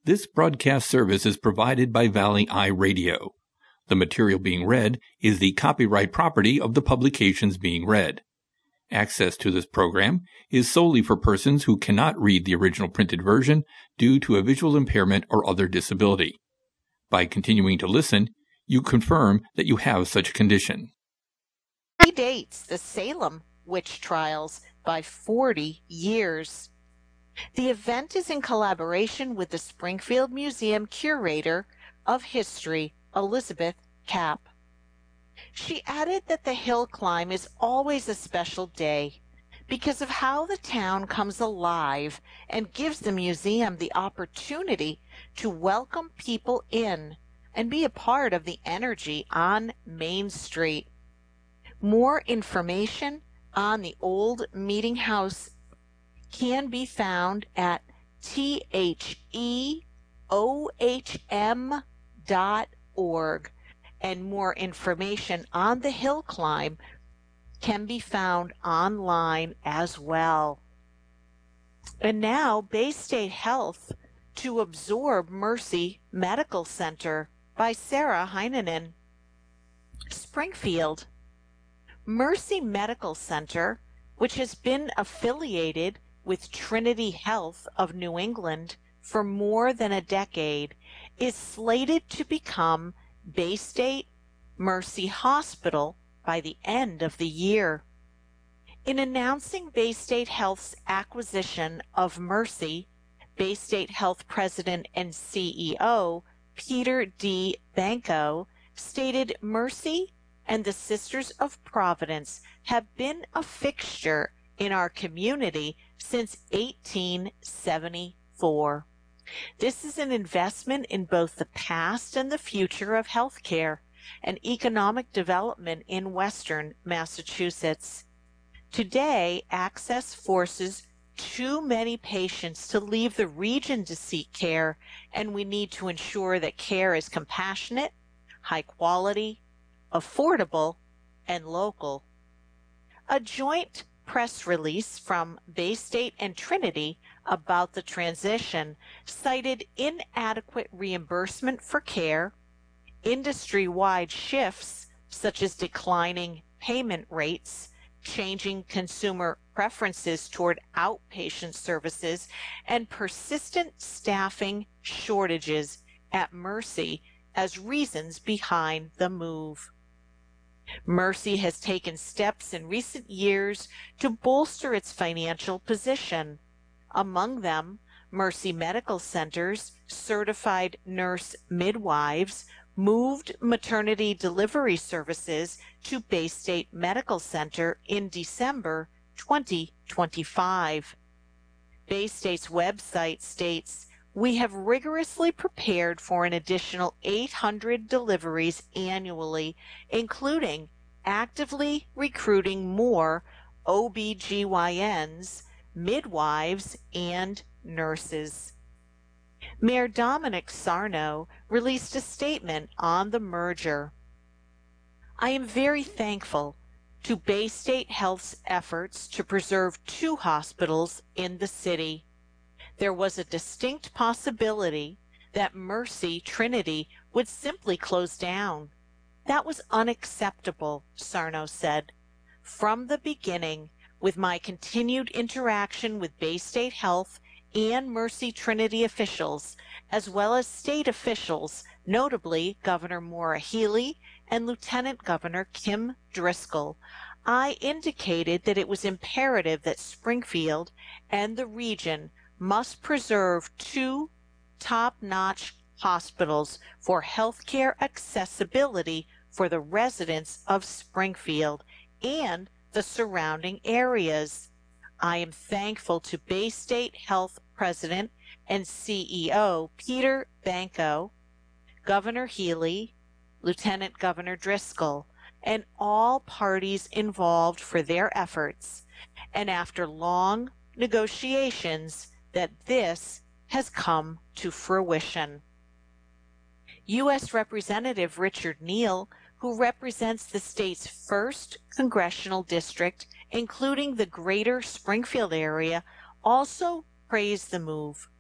This broadcast service is provided by Valley Eye Radio. The material being read is the copyright property of the publications being read. Access to this program is solely for persons who cannot read the original printed version due to a visual impairment or other disability. By continuing to listen, you confirm that you have such a condition. Predates the Salem witch trials by 40 years. The event is in collaboration with the Springfield Museum Curator of History, Elizabeth Kapp. She added that the hill climb is always a special day because of how the town comes alive and gives the museum the opportunity to welcome people in and be a part of the energy on Main Street. More information on the old meeting house can be found at theohm.org, and more information on the hill climb can be found online as well. And now, Bay State Health to absorb Mercy Medical Center by Sarah Heinonen. Springfield. Mercy Medical Center, which has been affiliated with Trinity Health of New England for more than a decade, is slated to become Bay State Mercy Hospital by the end of the year. In announcing Bay State Health's acquisition of Mercy, Bay State Health President and CEO Peter D. Banco stated Mercy and the Sisters of Providence have been a fixture in our community since 1874. This is an investment in both the past and the future of healthcare and economic development in Western Massachusetts. Today, access forces too many patients to leave the region to seek care, and we need to ensure that care is compassionate, high quality, affordable, and local. A joint press release from Bay State and Trinity about the transition cited inadequate reimbursement for care, industry-wide shifts such as declining payment rates, changing consumer preferences toward outpatient services, and persistent staffing shortages at Mercy as reasons behind the move. Mercy has taken steps in recent years to bolster its financial position. Among them, Mercy Medical Center's certified nurse midwives moved maternity delivery services to Bay State Medical Center in December 2025. Bay State's website states, "We have rigorously prepared for an additional 800 deliveries annually, including actively recruiting more OBGYNs, midwives, and nurses." Mayor Dominic Sarno released a statement on the merger. "I am very thankful to Bay State Health's efforts to preserve 2 hospitals in the city. There was a distinct possibility that Mercy Trinity would simply close down. That was unacceptable," Sarno said. "From the beginning, with my continued interaction with Bay State Health and Mercy Trinity officials, as well as state officials, notably Governor Maura Healey and Lieutenant Governor Kim Driscoll, I indicated that it was imperative that Springfield and the region must preserve 2 top-notch hospitals for healthcare accessibility for the residents of Springfield and the surrounding areas. I am thankful to Bay State Health President and CEO Peter Banco, Governor Healey, Lieutenant Governor Driscoll, and all parties involved for their efforts, and after long negotiations, that this has come to fruition." U.S. Representative Richard Neal, who represents the state's 1st congressional district, including the greater Springfield area, also praised the move.